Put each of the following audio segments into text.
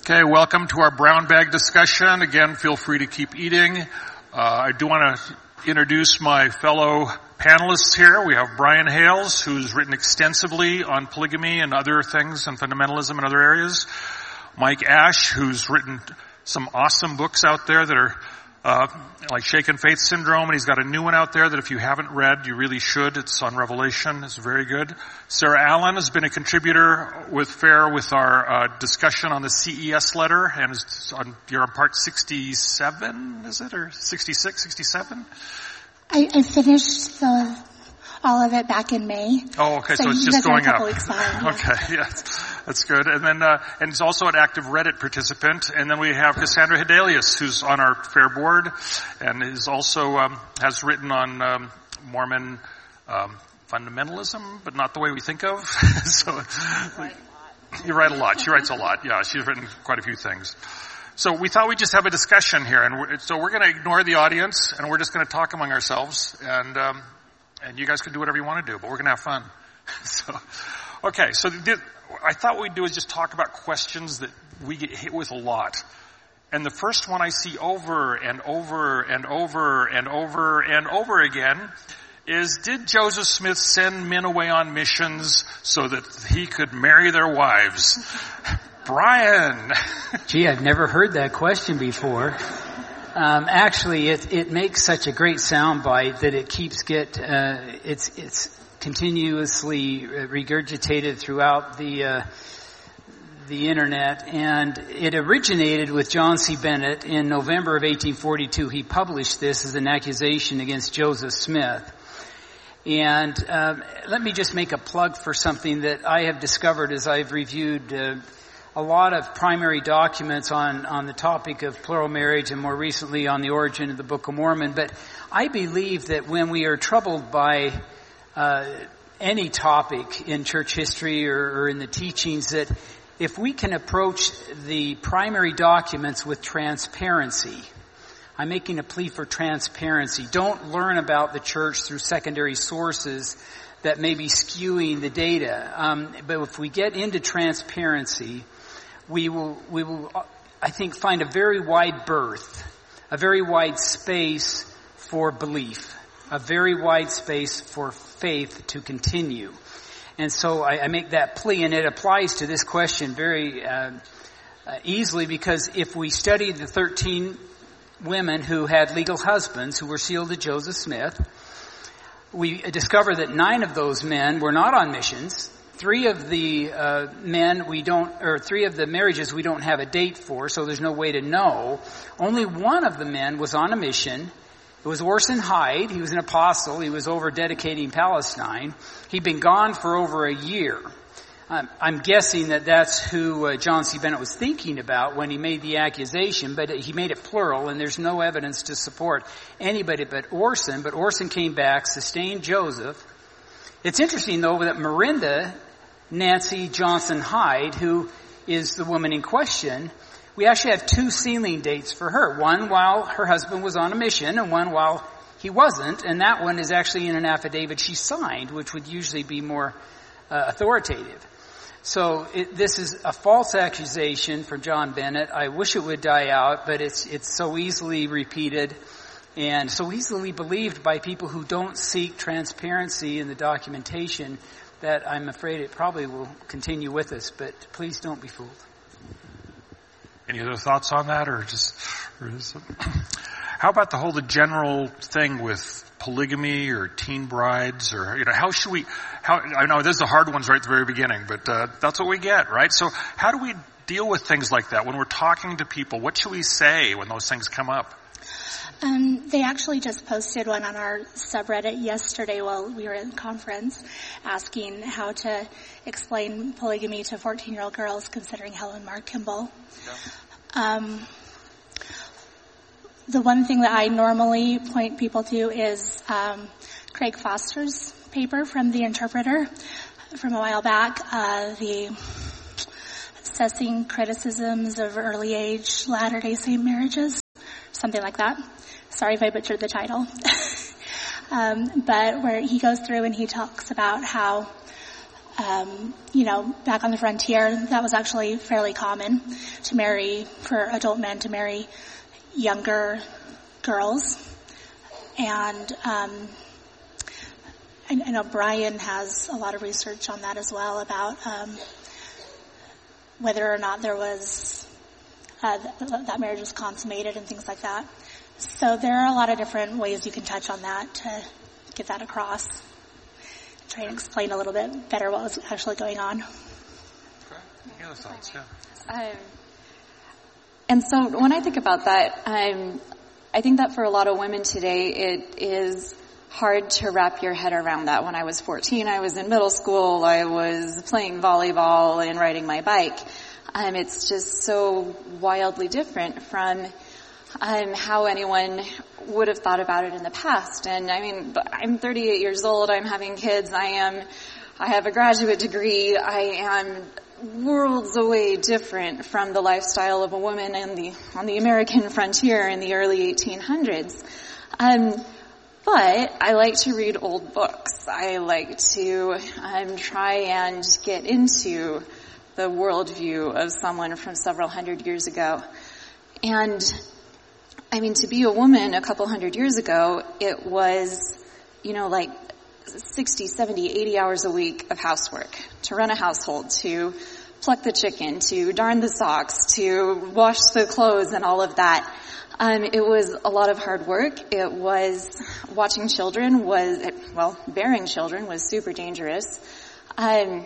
Okay, welcome to our brown bag discussion. Again, feel free to keep eating. I do want to introduce my fellow panelists here. We have Brian Hales, who's written extensively on polygamy and other things and fundamentalism in other areas. Mike Ash, who's written some awesome books out there that are like Shaken Faith Syndrome, and he's got a new one out there that if you haven't read, you really should. It's on Revelation. It's very good. Sarah Allen has been a contributor with FAIR with our discussion on the CES letter, and you're on part 67, is it, or 66, 67? I finished all of it back in May. Oh, okay, so it's just going up. Weeks behind, yeah. Okay, yes, that's good. And then, and he's also an active Reddit participant. And then we have Cassandra Hidelius, who's on our FAIR board, and is also has written on Mormon fundamentalism, but not the way we think of. So you write a lot. She writes a lot. Yeah, she's written quite a few things. So we thought we'd just have a discussion here, and so we're going to ignore the audience, and we're just going to talk among ourselves, and you guys can do whatever you want to do, but we're going to have fun. So, okay, so I thought what we'd do is just talk about questions that we get hit with a lot. And the first one I see over and over and over and over and over again is, did Joseph Smith send men away on missions so that he could marry their wives? Brian! Gee, I've never heard that question before. Actually, it makes such a great soundbite that it keeps it's continuously regurgitated throughout the internet, and it originated with John C. Bennett in November of 1842. He published this as an accusation against Joseph Smith. And let me just make a plug for something that I have discovered as I've reviewed a lot of primary documents on the topic of plural marriage, and more recently on the origin of the Book of Mormon. But I believe that when we are troubled by any topic in church history or in the teachings, that if we can approach the primary documents with transparency, I'm making a plea for transparency. Don't learn about the church through secondary sources that may be skewing the data. But if we get into transparency, we will, I think, find a very wide berth, a very wide space for belief, a very wide space for faith to continue. And so I make that plea, and it applies to this question very easily, because if we study the 13 women who had legal husbands who were sealed to Joseph Smith, we discover that 9 of those men were not on missions. 3 of the three of the marriages we don't have a date for, so there's no way to know. Only 1 of the men was on a mission. It was Orson Hyde. He was an apostle. He was over dedicating Palestine. He'd been gone for over a year. I'm guessing that that's who John C. Bennett was thinking about when he made the accusation, but he made it plural, and there's no evidence to support anybody but Orson. But Orson came back, sustained Joseph. It's interesting, though, that Miranda Nancy Johnson Hyde, who is the woman in question, we actually have 2 sealing dates for her. One while her husband was on a mission, and one while he wasn't, and that one is actually in an affidavit she signed, which would usually be more authoritative. So this is a false accusation from John Bennett. I wish it would die out, but it's so easily repeated and so easily believed by people who don't seek transparency in the documentation that I'm afraid it probably will continue with us, but please don't be fooled. Any other thoughts on that, or how about the general thing with polygamy or teen brides, or, I know there's the hard ones right at the very beginning, but that's what we get, right? So how do we deal with things like that when we're talking to people? What should we say when those things come up? They actually just posted one on our subreddit yesterday while we were in conference, asking how to explain polygamy to 14-year-old girls, considering Helen Mark Kimball. Yeah. The one thing that I normally point people to is Craig Foster's paper from The Interpreter from a while back, the assessing criticisms of early age Latter-day Saint marriages, something like that. Sorry if I butchered the title. But where he goes through and he talks about how back on the frontier, that was actually fairly common for adult men to marry younger girls. And I know Brian has a lot of research on that as well about whether or not there was that marriage was consummated and things like that. So there are a lot of different ways you can touch on that to get that across. Try and explain a little bit better what was actually going on. Okay. Any other thoughts? Yeah. And so when I think about that, I think that for a lot of women today, it is hard to wrap your head around that. When I was 14, I was in middle school, I was playing volleyball and riding my bike. It's just so wildly different from how anyone would have thought about it in the past. And I mean, I'm 38 years old, I'm having kids, I have a graduate degree, I am worlds away different from the lifestyle of a woman on the American frontier in the early 1800s. But I like to read old books. I like to try and get into the worldview of someone from several hundred years ago. And I mean, to be a woman a couple hundred years ago, it was, like 60, 70, 80 hours a week of housework to run a household, to pluck the chicken, to darn the socks, to wash the clothes and all of that. It was a lot of hard work. It was watching children bearing children was super dangerous. And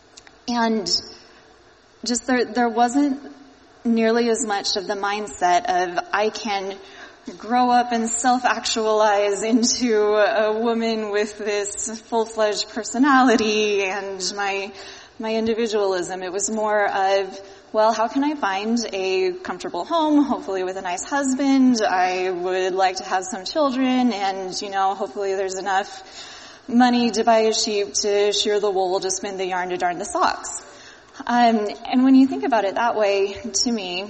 just there wasn't nearly as much of the mindset of I can grow up and self-actualize into a woman with this full-fledged personality and my individualism. It was more of, well, how can I find a comfortable home, hopefully with a nice husband? I would like to have some children and, hopefully there's enough money to buy a sheep, to shear the wool, to spin the yarn, to darn the socks. And when you think about it that way, to me,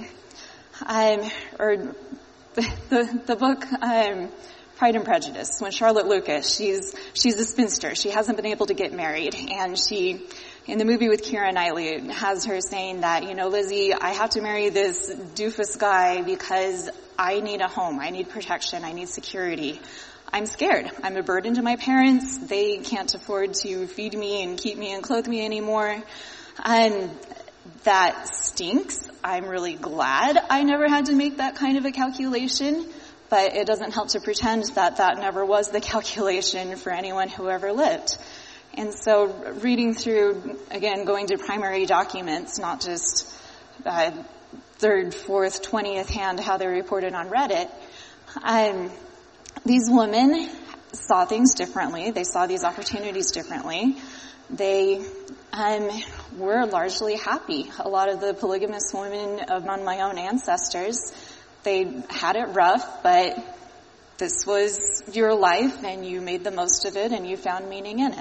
the book, Pride and Prejudice, when Charlotte Lucas, she's a spinster. She hasn't been able to get married, and she, in the movie with Keira Knightley, has her saying that, Lizzie, I have to marry this doofus guy because I need a home, I need protection, I need security. I'm scared. I'm a burden to my parents. They can't afford to feed me and keep me and clothe me anymore. And that stinks. I'm really glad I never had to make that kind of a calculation, but it doesn't help to pretend that never was the calculation for anyone who ever lived. And so reading through, again, going to primary documents, not just third, fourth, 20th hand, how they're reported on Reddit, these women saw things differently. They saw these opportunities differently. They were largely happy. A lot of the polygamous women among my own ancestors, they had it rough, but this was your life and you made the most of it and you found meaning in it.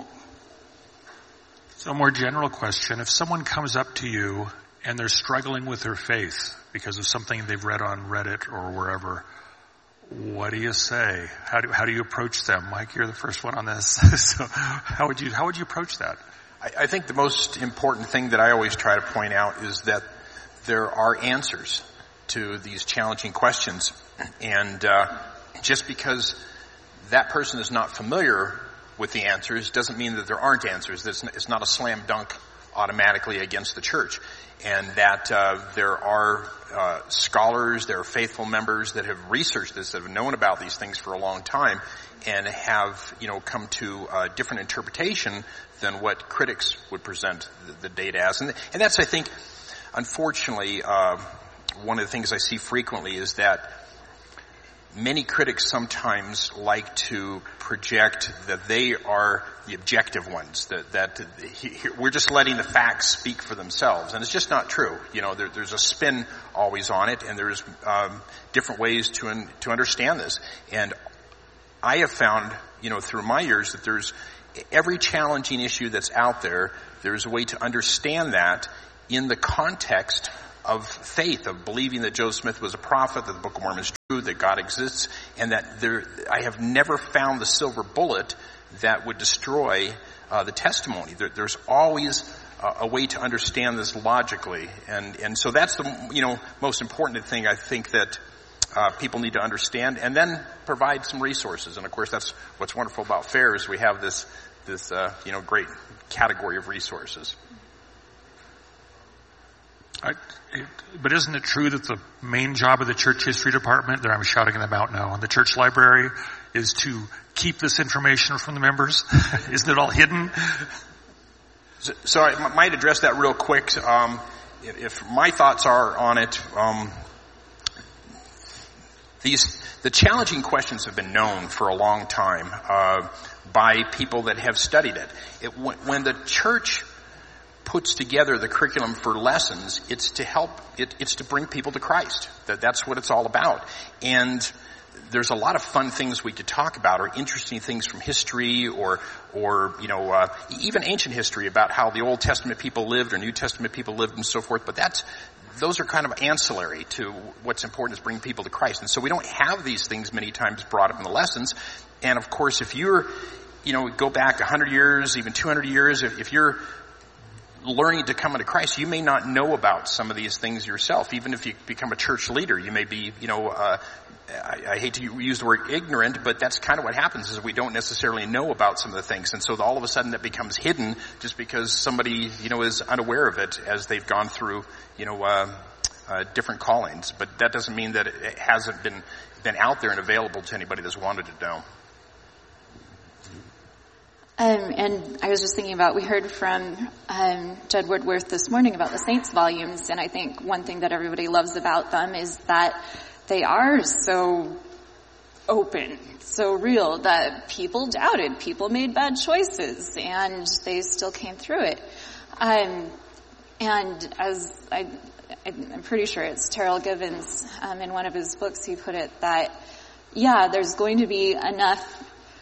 So a more general question, if someone comes up to you and they're struggling with their faith because of something they've read on Reddit or wherever, what do you say? How do you approach them? Mike, you're the first one on this. So how would you approach that? I think the most important thing that I always try to point out is that there are answers to these challenging questions. And just because that person is not familiar with the answers doesn't mean that there aren't answers. It's not a slam dunk automatically against the church. And that there are scholars, there are faithful members that have researched this, that have known about these things for a long time, and have, come to a different interpretation than what critics would present the data as. And that's, I think, unfortunately, one of the things I see frequently is that many critics sometimes like to project that they are the objective ones, that we're just letting the facts speak for themselves. And it's just not true. There's a spin always on it, and there's different ways to understand this. And I have found, through my years, that there's every challenging issue that's out there, there's a way to understand that in the context faith, of believing that Joseph Smith was a prophet, that the Book of Mormon is true, that God exists, and that I have never found the silver bullet that would destroy the testimony. There's always a way to understand this logically, and so that's the most important thing I think that people need to understand, and then provide some resources. And of course, that's what's wonderful about FAIR is we have this great category of resources. But isn't it true that the main job of the church history department, there I'm shouting them out now, and the church library is to keep this information from the members? Isn't it all hidden? So I might address that real quick. If my thoughts are on it, the challenging questions have been known for a long time by people that have studied it. When the church puts together the curriculum for lessons, it's to bring people to Christ. That's what it's all about. And there's a lot of fun things we could talk about, or interesting things from history, or even ancient history about how the Old Testament people lived or New Testament people lived and so forth. But those are kind of ancillary to what's important is bringing people to Christ. And so we don't have these things many times brought up in the lessons. And of course, if you're, go back 100 years, even 200 years, if you're learning to come into Christ, you may not know about some of these things yourself. Even if you become a church leader, you may be, I hate to use the word ignorant, but that's kind of what happens is we don't necessarily know about some of the things. And so all of a sudden it becomes hidden just because somebody, is unaware of it as they've gone through, different callings. But that doesn't mean that it hasn't been out there and available to anybody that's wanted to know. And I was just thinking about, we heard from Judd Woodworth this morning about the Saints volumes, and I think one thing that everybody loves about them is that they are so open, so real, that people doubted, people made bad choices, and they still came through it. And as I'm pretty sure it's Terrell Givens, in one of his books, he put it that, there's going to be enough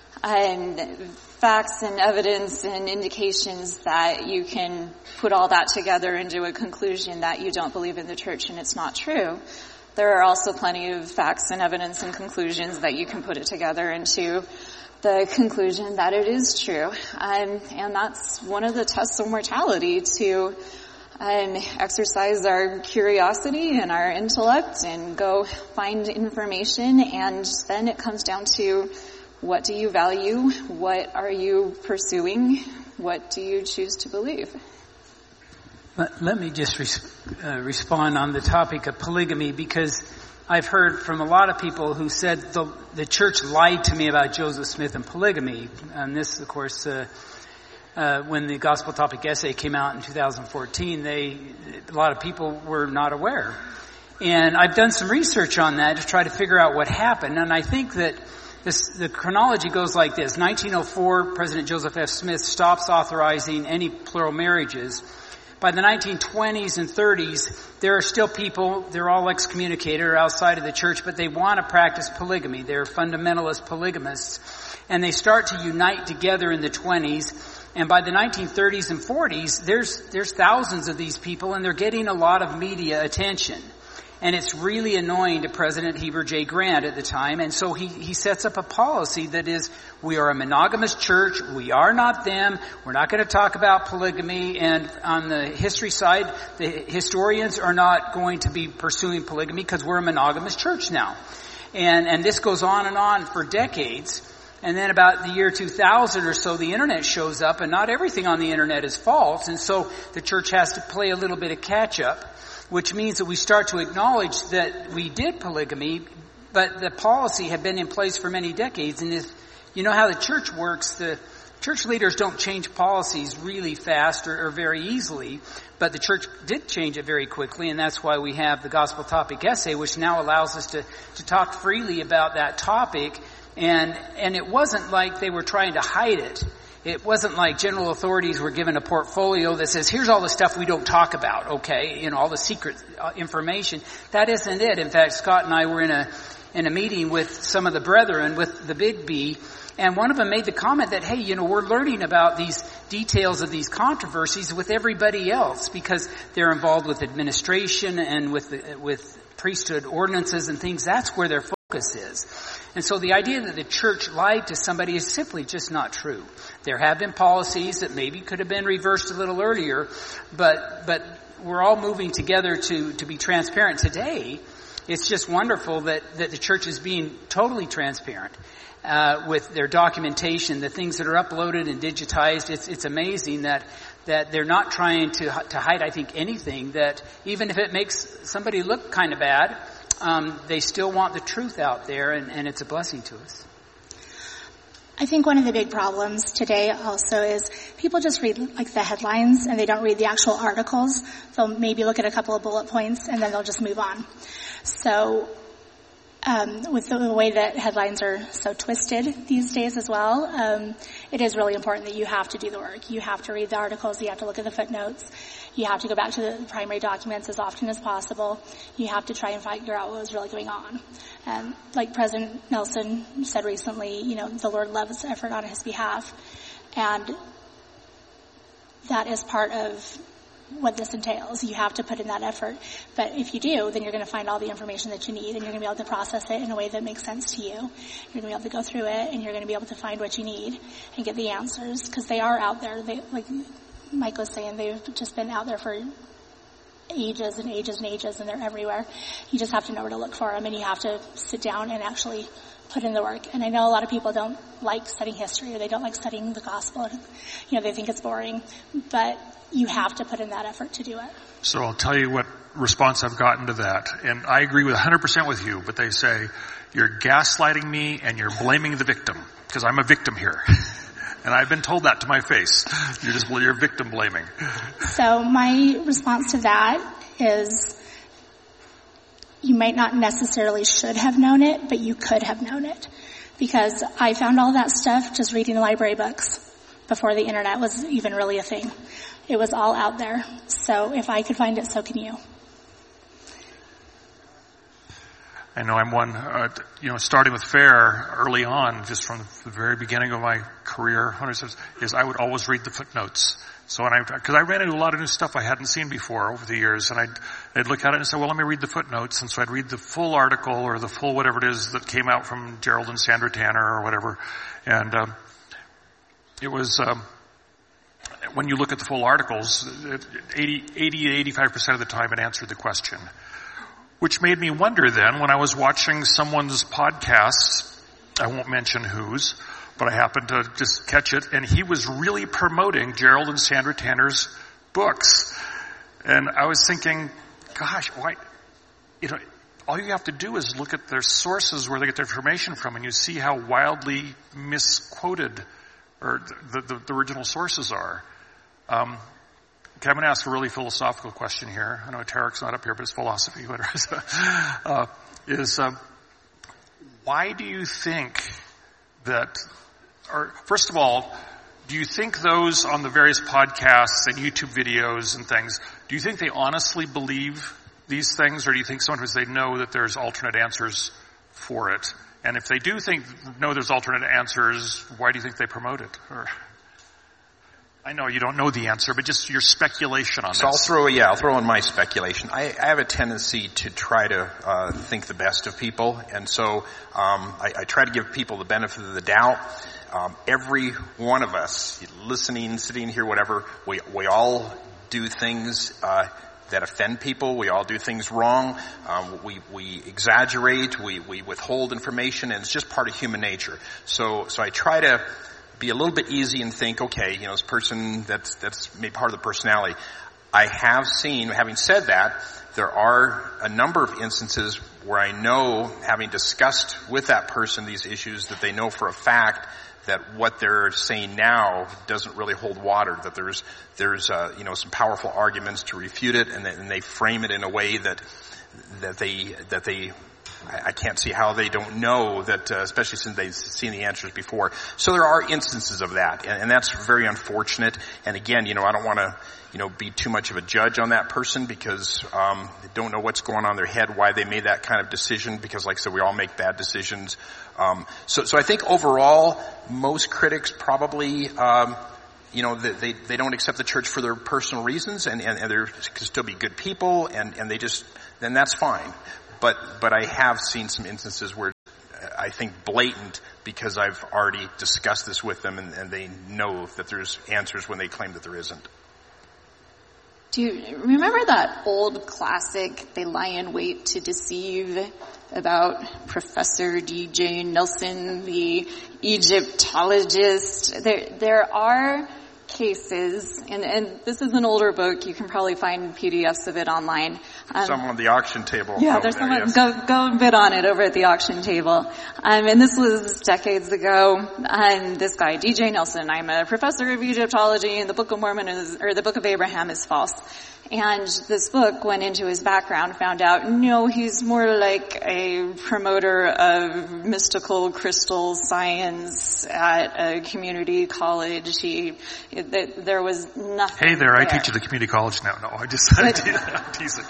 facts and evidence and indications that you can put all that together into a conclusion that you don't believe in the church and it's not true. There are also plenty of facts and evidence and conclusions that you can put it together into the conclusion that it is true. And that's one of the tests of mortality, to exercise our curiosity and our intellect and go find information, and then it comes down to, what do you value? What are you pursuing? What do you choose to believe? Let me just respond on the topic of polygamy, because I've heard from a lot of people who said the church lied to me about Joseph Smith and polygamy. And this, of course, when the Gospel Topic Essay came out in 2014, a lot of people were not aware. And I've done some research on that to try to figure out what happened. And I think that the chronology goes like this. 1904, President Joseph F. Smith stops authorizing any plural marriages. By the 1920s and 30s, there are still people, they're all excommunicated or outside of the church, but they want to practice polygamy. They're fundamentalist polygamists. And they start to unite together in the 20s. And by the 1930s and 40s, there's thousands of these people, and they're getting a lot of media attention. And it's really annoying to President Heber J. Grant at the time. And so he sets up a policy that is, we are a monogamous church. We are not them. We're not going to talk about polygamy. And on the history side, the historians are not going to be pursuing polygamy because we're a monogamous church now. And this goes on for decades. And then about the year 2000 or so, the internet shows up, and not everything on the internet is false. And so the church has to play a little bit of catch up, which means that we start to acknowledge that we did polygamy, but the policy had been in place for many decades. And if you know how the church works, the church leaders don't change policies really fast or very easily, but the church did change it very quickly, and that's why we have the Gospel Topic Essay, which now allows us to talk freely about that topic. And it wasn't like they were trying to hide it. It wasn't like general authorities were given a portfolio that says, here's all the stuff we don't talk about, okay? All the secret information. That isn't it. In fact, Scott and I were in a meeting with some of the brethren with the Big B, and one of them made the comment that, hey, we're learning about these details of these controversies with everybody else because they're involved with administration and with priesthood ordinances and things. That's where their focus is. And so the idea that the church lied to somebody is simply just not true. There have been policies that maybe could have been reversed a little earlier, but we're all moving together to be transparent today. It's just wonderful that the church is being totally transparent with their documentation, the things that are uploaded and digitized. It's amazing that they're not trying to hide, I think, anything, that even if it makes somebody look kind of bad, they still want the truth out there, and it's a blessing to us. I think one of the big problems today also is people just read like the headlines and they don't read the actual articles. They'll maybe look at a couple of bullet points and then they'll just move on. So with the way that headlines are so twisted these days as well, it is really important that you have to do the work. You have to read the articles. You have to look at the footnotes. You have to go back to the primary documents as often as possible. You have to try and figure out what was really going on. And like President Nelson said recently, the Lord loves effort on his behalf. And that is part of what this entails. You have to put in that effort. But if you do, then you're going to find all the information that you need, and you're going to be able to process it in a way that makes sense to you. You're going to be able to go through it, and you're going to be able to find what you need and get the answers, because they are out there. They, like Mike was saying, they've just been out there for ages and ages and ages, and they're everywhere. You just have to know where to look for them, and you have to sit down and actually put in the work. And I know a lot of people don't like studying history, or they don't like studying the gospel. They think it's boring. But you have to put in that effort to do it. So I'll tell you what response I've gotten to that. And I agree with 100% with you, but they say, you're gaslighting me and you're blaming the victim, because I'm a victim here. And I've been told that to my face. You're victim blaming. So my response to that is, you might not necessarily should have known it, but you could have known it. Because I found all that stuff just reading the library books before the internet was even really a thing. It was all out there. So if I could find it, so can you. I know I'm one, starting with FAIR early on, just from the very beginning of my career, is I would always read the footnotes. So because I ran into a lot of new stuff I hadn't seen before over the years, and I'd look at it and say, well, let me read the footnotes. And so I'd read the full article or the full whatever it is that came out from Gerald and Sandra Tanner or whatever. And it was, when you look at the full articles, 80 to 85% of the time it answered the question. Which made me wonder then, when I was watching someone's podcasts, I won't mention whose, but I happened to just catch it, and he was really promoting Gerald and Sandra Tanner's books. And I was thinking, gosh, why, all you have to do is look at their sources where they get their information from, and you see how wildly misquoted or the original sources are. Okay, I'm going to ask a really philosophical question here. I know Tarek's not up here, but it's philosophy. Why do you think that, or first of all, do you think those on the various podcasts and YouTube videos and things, do you think they honestly believe these things, or do you think sometimes they know that there's alternate answers for it? And if they do know there's alternate answers, why do you think they promote it? Or, I know you don't know the answer, but just your speculation on this. So I'll throw in my speculation. I have a tendency to try to think the best of people, and so I try to give people the benefit of the doubt. Every one of us, listening, sitting here, whatever, we all do things that offend people. We all do things wrong. We exaggerate. We withhold information, and it's just part of human nature. So I try to be a little bit easy and think, okay, this person, that's maybe part of the personality. I have seen, having said that, there are a number of instances where I know, having discussed with that person these issues, that they know for a fact that what they're saying now doesn't really hold water, that there's some powerful arguments to refute it, and they frame it in a way that they I can't see how they don't know that, especially since they've seen the answers before. So there are instances of that, and that's very unfortunate. And again, I don't want to, be too much of a judge on that person because they don't know what's going on in their head, why they made that kind of decision, because like I said, we all make bad decisions. So I think overall, most critics probably, they don't accept the church for their personal reasons, and they can still be good people, and then that's fine. But I have seen some instances where I think blatant, because I've already discussed this with them, and they know that there's answers when they claim that there isn't. Do you remember that old classic, They Lie in Wait to Deceive, about Professor D.J. Nelson, the Egyptologist? There are cases, and this is an older book. You can probably find PDFs of it online. Someone on the auction table. Yeah, there's someone. Yes. Go bid on it over at the auction table. And this was decades ago. This guy, D.J. Nelson, I'm a professor of Egyptology, and the Book of Mormon the Book of Abraham is false. And this book went into his background, found out, no, he's more like a promoter of mystical crystal science at a community college. There was nothing. Hey there, I teach at the community college now. No, I'm teasing.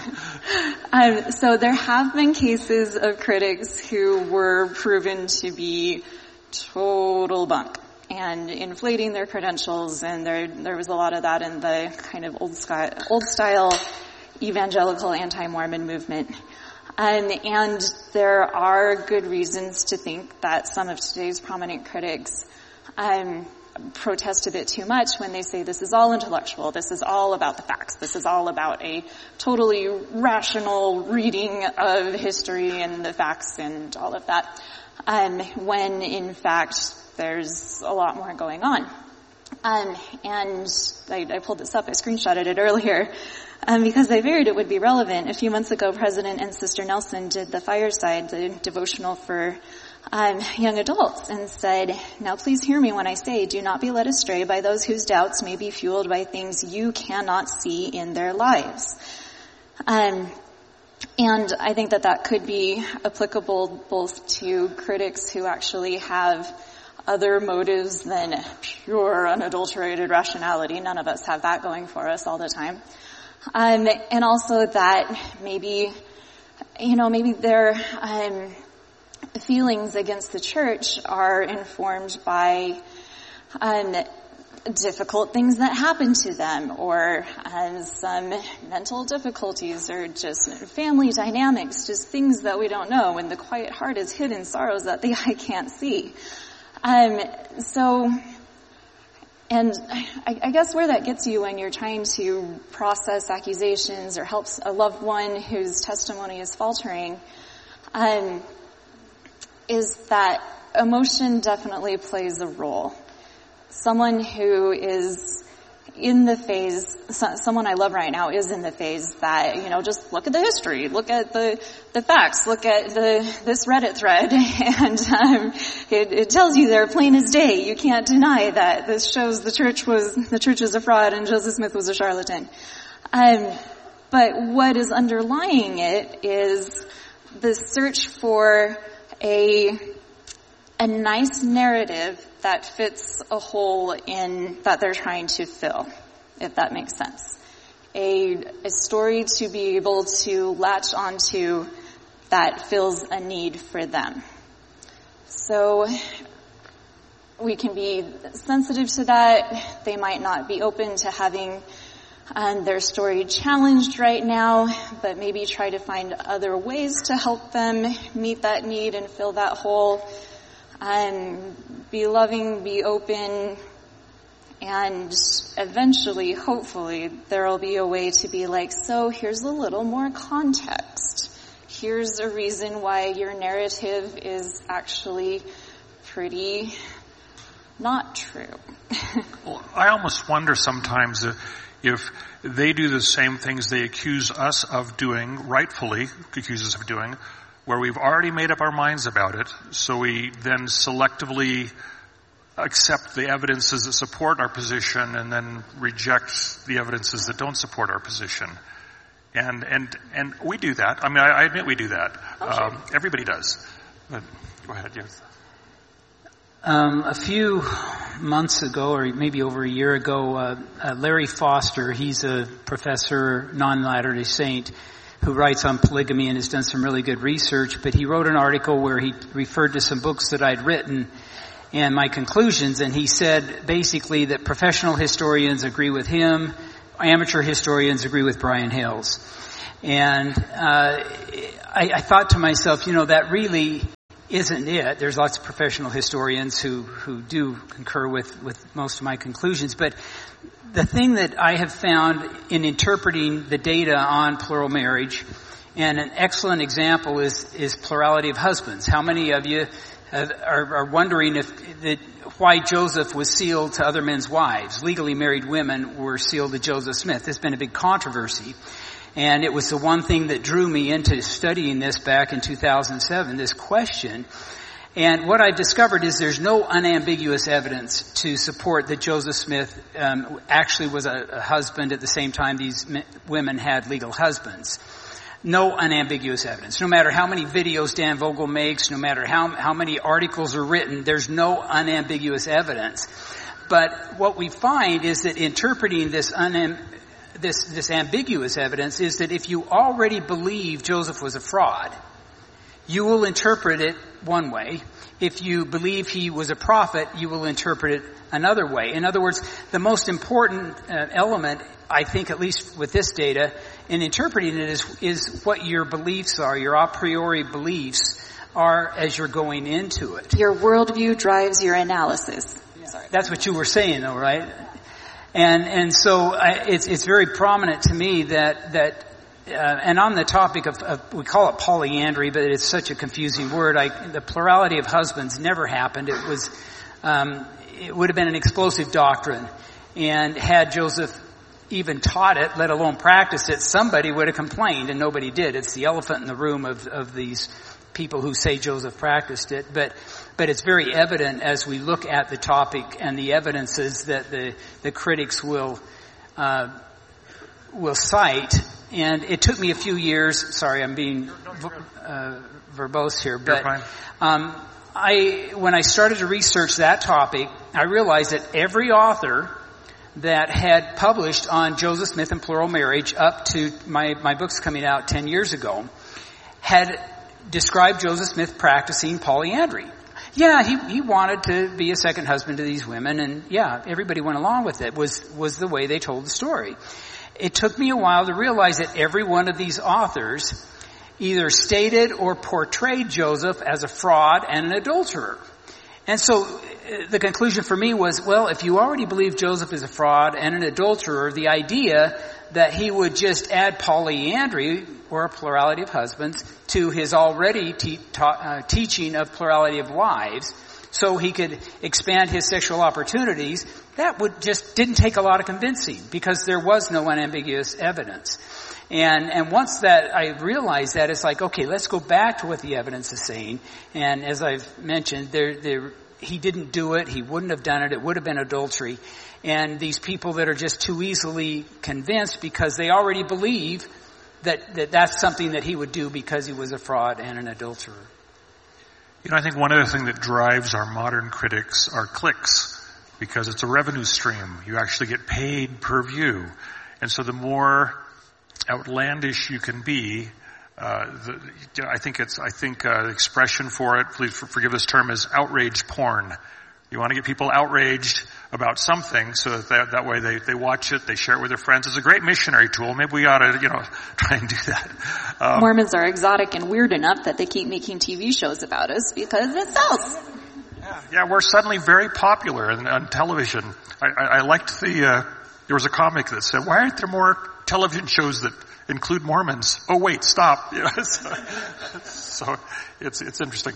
So there have been cases of critics who were proven to be total bunk and inflating their credentials, and there was a lot of that in the kind of old style evangelical anti-Mormon movement. And there are good reasons to think that some of today's prominent critics protest a bit too much when they say this is all intellectual, this is all about the facts, this is all about a totally rational reading of history and the facts and all of that, when in fact there's a lot more going on. And I pulled this up, I screenshotted it earlier, because I figured it would be relevant. A few months ago, President and Sister Nelson did the Fireside, the devotional for young adults, and said, now please hear me when I say, do not be led astray by those whose doubts may be fueled by things you cannot see in their lives. And I think that could be applicable both to critics who actually have other motives than pure, unadulterated rationality. None of us have that going for us all the time. And also that maybe their feelings against the church are informed by difficult things that happen to them, or some mental difficulties, or just family dynamics, just things that we don't know, when the quiet heart is hidden sorrows that the eye can't see. And I guess where that gets you when you're trying to process accusations or help a loved one whose testimony is faltering, is that emotion definitely plays a role. Someone who is in the phase, someone I love right now is in the phase that, just look at the history, look at the facts, look at this Reddit thread, and it tells you there plain as day. You can't deny that. This shows the church is a fraud and Joseph Smith was a charlatan. But what is underlying it is the search for a nice narrative that fits a hole in that they're trying to fill, if that makes sense. A story to be able to latch onto that fills a need for them. So we can be sensitive to that. They might not be open to having their story challenged right now, but maybe try to find other ways to help them meet that need and fill that hole. Be loving, be open, and eventually, hopefully, there will be a way to be like, so here's a little more context. Here's a reason why your narrative is actually pretty not true. Well, I almost wonder sometimes if they do the same things they accuse us of doing, rightfully accuse us of doing, where we've already made up our minds about it, so we then selectively accept the evidences that support our position and then reject the evidences that don't support our position. And we do that. I mean, I admit we do that. Sure. Everybody does. But go ahead, yes. A few months ago, or maybe over a year ago, Larry Foster, he's a professor, non-Latter-day Saint, who writes on polygamy and has done some really good research, but he wrote an article where he referred to some books that I'd written and my conclusions, and he said basically that professional historians agree with him, amateur historians agree with Brian Hales. And I thought to myself, that really isn't it. There's lots of professional historians who do concur with most of my conclusions, but the thing that I have found in interpreting the data on plural marriage, and an excellent example is plurality of husbands. How many of you are wondering why Joseph was sealed to other men's wives? Legally married women were sealed to Joseph Smith. There's been a big controversy. And it was the one thing that drew me into studying this back in 2007, this question. And what I've discovered is there's no unambiguous evidence to support that Joseph Smith actually was a husband at the same time these women had legal husbands. No unambiguous evidence. No matter how many videos Dan Vogel makes, no matter how many articles are written, there's no unambiguous evidence. But what we find is that interpreting this ambiguous evidence is that if you already believe Joseph was a fraud, you will interpret it one way. If you believe he was a prophet, you will interpret it another way. In other words, the most important element, I think, at least with this data, in interpreting it is what your beliefs are, your a priori beliefs are as you're going into it. Your worldview drives your analysis. Sorry. That's what you were saying, though, right? And so it's very prominent to me that and on the topic of we call it polyandry, but it's such a confusing word. The plurality of husbands never happened. It was it would have been an explosive doctrine, and had Joseph even taught it, let alone practiced it, somebody would have complained, and nobody did. It's the elephant in the room of these people who say Joseph practiced it, but it's very evident as we look at the topic and the evidences that the critics will cite. And it took me a few years. Sorry, I'm being verbose here, but when I started to research that topic, I realized that every author that had published on Joseph Smith and plural marriage up to my books coming out 10 years ago had described Joseph Smith practicing polyandry. Yeah, he wanted to be a second husband to these women, and yeah, everybody went along with it. Was the way they told the story. It took me a while to realize that every one of these authors either stated or portrayed Joseph as a fraud and an adulterer. And so the conclusion for me was, well, if you already believe Joseph is a fraud and an adulterer, the idea that he would just add polyandry, or a plurality of husbands, to his already teaching of plurality of wives, so he could expand his sexual opportunities, that didn't take a lot of convincing, because there was no unambiguous evidence. And once that I realized that, it's like, okay, let's go back to what the evidence is saying. And as I've mentioned, he didn't do it, he wouldn't have done it, it would have been adultery. And these people that are just too easily convinced because they already believe that's something that he would do because he was a fraud and an adulterer. I think one other thing that drives our modern critics are clicks, because it's a revenue stream. You actually get paid per view. And so the more outlandish you can be, I think the expression for it, please forgive this term, is outrage porn. You want to get people outraged about something so that way they watch it, they share it with their friends. It's a great missionary tool. Maybe we ought to, try and do that. Mormons are exotic and weird enough that they keep making TV shows about us because it sells. Yeah, we're suddenly very popular on television. I liked there was a comic that said, why aren't there more television shows that include Mormons? Oh wait, stop. So it's interesting.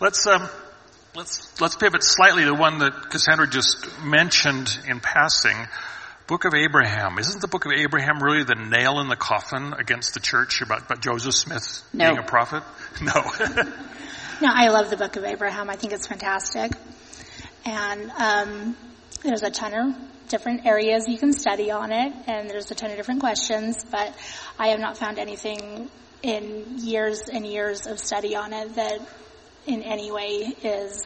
Let's pivot slightly to one that Cassandra just mentioned in passing. Book of Abraham. Isn't the Book of Abraham really the nail in the coffin against the church about Joseph Smith being a prophet? No. No, I love the Book of Abraham. I think it's fantastic. And there's a ton of different areas you can study on it, and there's a ton of different questions, but I have not found anything in years and years of study on it that in any way is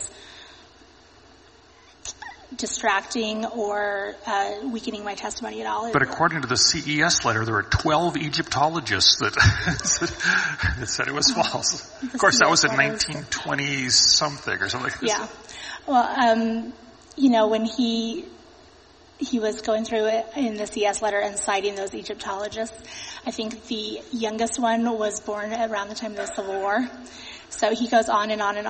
distracting or weakening my testimony at all. But according to the CES letter, there were 12 Egyptologists that said it was false. Of course, that was in 1920 something or something like this. Yeah. Well, when he was going through it in the CS letter and citing those Egyptologists, I think the youngest one was born around the time of the Civil War. So he goes on and on and